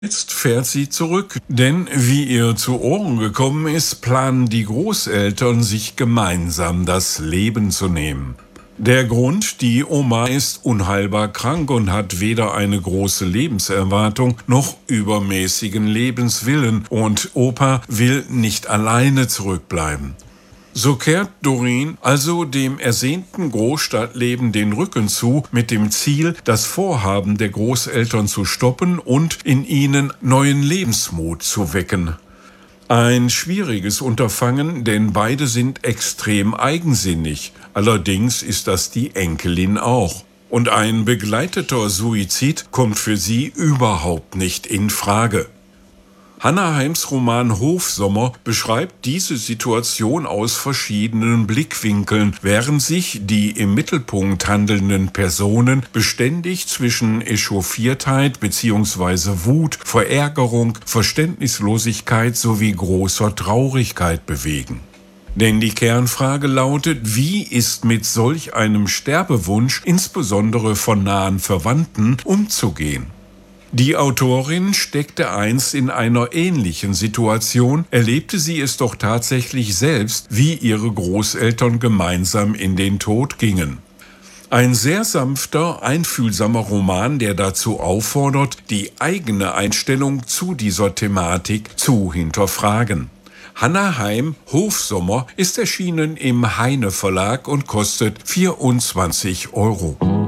Jetzt fährt sie zurück, denn wie ihr zu Ohren gekommen ist, planen die Großeltern, sich gemeinsam das Leben zu nehmen. Der Grund: die Oma ist unheilbar krank und hat weder eine große Lebenserwartung noch übermäßigen Lebenswillen, und Opa will nicht alleine zurückbleiben. So kehrt Doreen also dem ersehnten Großstadtleben den Rücken zu, mit dem Ziel, das Vorhaben der Großeltern zu stoppen und in ihnen neuen Lebensmut zu wecken. Ein schwieriges Unterfangen, denn beide sind extrem eigensinnig. Allerdings ist das die Enkelin auch. Und ein begleiteter Suizid kommt für sie überhaupt nicht in Frage. Hannah Heims Roman Hofsommer beschreibt diese Situation aus verschiedenen Blickwinkeln, während sich die im Mittelpunkt handelnden Personen beständig zwischen Echauffiertheit bzw. Wut, Verärgerung, Verständnislosigkeit sowie großer Traurigkeit bewegen. Denn die Kernfrage lautet: Wie ist mit solch einem Sterbewunsch, insbesondere von nahen Verwandten, umzugehen? Die Autorin steckte einst in einer ähnlichen Situation, erlebte sie es doch tatsächlich selbst, wie ihre Großeltern gemeinsam in den Tod gingen. Ein sehr sanfter, einfühlsamer Roman, der dazu auffordert, die eigene Einstellung zu dieser Thematik zu hinterfragen. Hannah Heim Hofsommer ist erschienen im Heine Verlag und kostet 24 €.